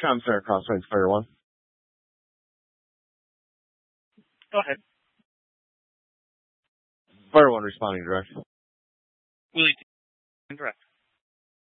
Tom Center Crosswinds Fire 1. Go ahead. Fire 1 responding direct. Willie, direct.